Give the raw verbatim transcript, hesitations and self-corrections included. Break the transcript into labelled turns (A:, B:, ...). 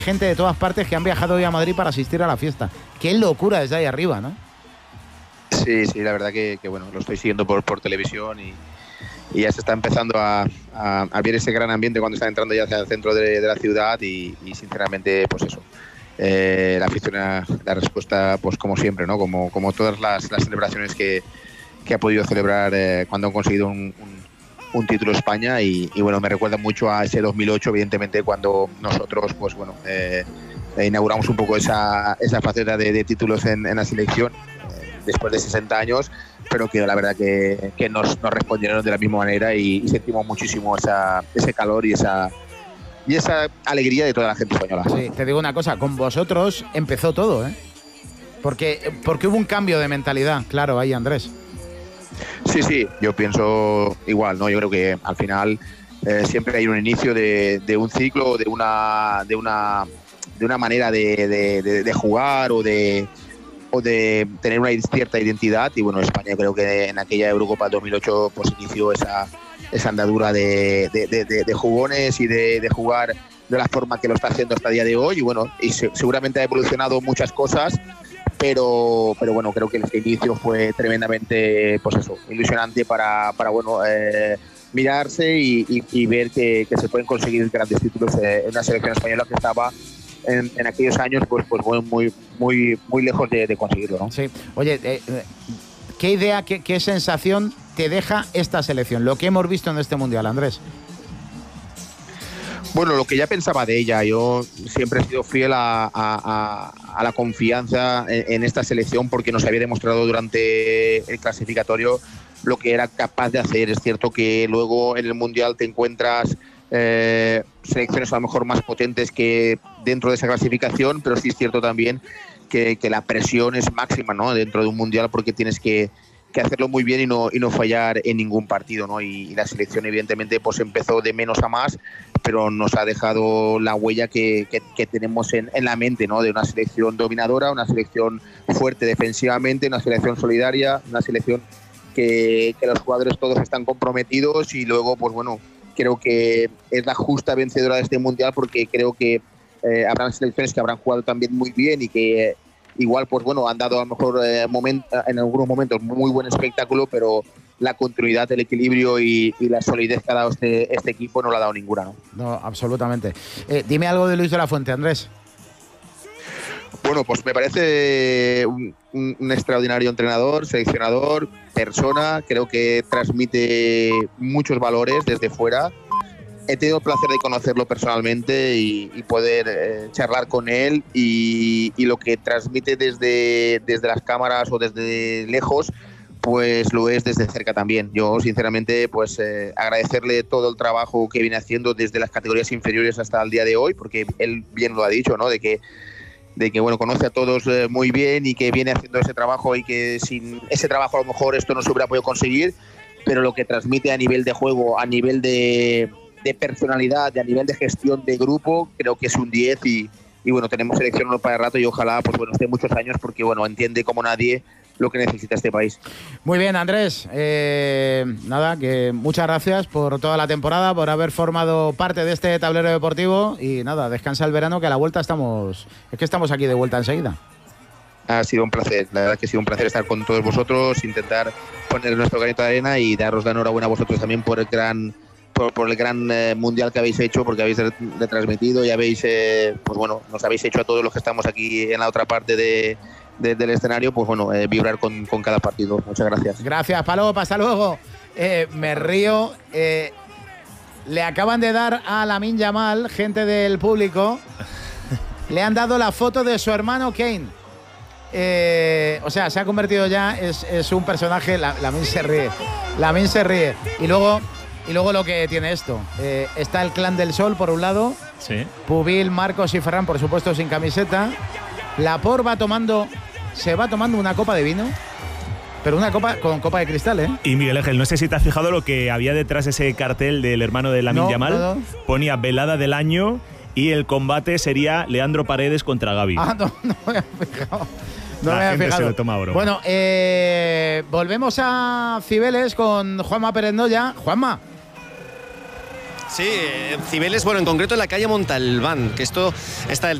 A: gente de todas partes que han viajado hoy a Madrid para asistir a la fiesta. Qué locura desde ahí arriba, ¿no?
B: Sí, sí, la verdad que, que bueno, lo estoy siguiendo por, por televisión y, y ya se está empezando a, a, a ver ese gran ambiente cuando está entrando ya hacia el centro de, de la ciudad y, y sinceramente, pues eso. Eh, la afición, la respuesta, pues como siempre, ¿no? Como, como todas las, las celebraciones que, que ha podido celebrar eh, cuando han conseguido un, un, un título España y, y bueno, me recuerda mucho a ese dos mil ocho, evidentemente, cuando nosotros, pues bueno, eh, inauguramos un poco esa, esa faceta de, de títulos en, en la selección eh, después de sesenta años, pero que la verdad que, que nos, nos respondieron de la misma manera y, y sentimos muchísimo esa, ese calor y esa y esa alegría de toda la gente española.
A: Sí, te digo una cosa, con vosotros empezó todo, ¿eh? Porque, porque hubo un cambio de mentalidad, claro, ahí, Andrés.
B: Sí, sí, yo pienso igual, ¿no? Yo creo que al final eh, siempre hay un inicio de, de un ciclo, de una de una de una manera de, de, de, de jugar o de o de tener una cierta identidad y bueno, España creo que en aquella Eurocopa dos mil ocho pues inició esa esa andadura de, de, de, de jugones y de, de jugar de la forma que lo está haciendo hasta el día de hoy y bueno, y se, seguramente ha evolucionado muchas cosas, pero pero bueno, creo que el inicio fue tremendamente, pues eso, ilusionante para, para bueno, eh, mirarse y, y, y ver que, que se pueden conseguir grandes títulos en una selección española que estaba en, en aquellos años pues pues muy muy muy lejos de, de conseguirlo, ¿no?
A: Sí. Oye, eh, ¿qué idea, qué, qué sensación te deja esta selección? Lo que hemos visto en este Mundial, Andrés.
B: Bueno, lo que ya pensaba de ella, yo siempre he sido fiel a, a, a la confianza en, en esta selección porque nos había demostrado durante el clasificatorio lo que era capaz de hacer. Es cierto que luego en el Mundial te encuentras eh, selecciones a lo mejor más potentes que dentro de esa clasificación, pero sí es cierto también que, que la presión es máxima, ¿no? Dentro de un Mundial porque tienes que que hacerlo muy bien y no y no fallar en ningún partido, ¿no? Y, y la selección evidentemente pues empezó de menos a más, pero nos ha dejado la huella que, que, que tenemos en, en la mente, ¿no? De una selección dominadora, una selección fuerte defensivamente, una selección solidaria, una selección que, que los jugadores todos están comprometidos y luego pues bueno, creo que es la justa vencedora de este Mundial porque creo que eh, habrán selecciones que habrán jugado también muy bien y que igual, pues bueno, han dado a lo mejor eh, moment, en algunos momentos muy buen espectáculo, pero la continuidad, el equilibrio y, y la solidez que ha dado este, este equipo no la ha dado ninguna, ¿no?
A: No, absolutamente. Eh, dime algo de Luis de la Fuente, Andrés.
B: Bueno, pues me parece un, un, un extraordinario entrenador, seleccionador, persona. Creo que transmite muchos valores desde fuera. He tenido el placer de conocerlo personalmente y, y poder eh, charlar con él y, y lo que transmite desde, desde las cámaras o desde lejos, pues lo es desde cerca también. Yo sinceramente pues eh, agradecerle todo el trabajo que viene haciendo desde las categorías inferiores hasta el día de hoy, porque él bien lo ha dicho, ¿no? De que de que bueno, conoce a todos eh, muy bien y que viene haciendo ese trabajo y que sin ese trabajo a lo mejor esto no se hubiera podido conseguir, pero lo que transmite a nivel de juego, a nivel de de personalidad, de a nivel de gestión de grupo, creo que es un diez y, y bueno, tenemos selección no para rato y ojalá pues bueno esté muchos años porque bueno, entiende como nadie lo que necesita este país.
A: Muy bien, Andrés, eh, nada, que muchas gracias por toda la temporada, por haber formado parte de este tablero deportivo y nada, descansa el verano que a la vuelta estamos, es que estamos aquí de vuelta enseguida.
B: Ha sido un placer, la verdad que ha sido un placer estar con todos vosotros, intentar poner nuestro granito de arena y daros la enhorabuena a vosotros también por el gran Por, por el gran eh, mundial que habéis hecho, porque habéis retransmitido y habéis, eh, pues bueno, nos habéis hecho a todos los que estamos aquí en la otra parte de, de, del escenario, pues bueno, eh, vibrar con, con cada partido. Muchas gracias.
A: Gracias, Paloma, hasta luego. Eh, me río. Eh, le acaban de dar a Lamine Yamal, gente del público, le han dado la foto de su hermano Kane. Eh, o sea, se ha convertido ya, es, es un personaje, la, Lamine se ríe, Lamine se ríe. Y luego... Y luego lo que tiene esto, eh, está el Clan del Sol por un lado,
C: sí.
A: Pubil, Marcos y Ferran, por supuesto, sin camiseta. Laporte va tomando, se va tomando una copa de vino, pero una copa con copa de cristal, ¿eh?
C: Y Miguel Ángel, no sé si te has fijado lo que había detrás de ese cartel del hermano de Lamine
A: no,
C: Yamal.
A: No, no.
C: Ponía velada del año y el combate sería Leandro Paredes contra Gavi.
A: Ah, no, no me había fijado. No
C: La
A: me había
C: gente
A: fijado.
C: se lo toma a broma.
A: Bueno, eh, volvemos a Cibeles con Juanma Pérez Noya. Juanma.
D: Sí, Cibeles, bueno, en concreto en la calle Montalbán, que esto está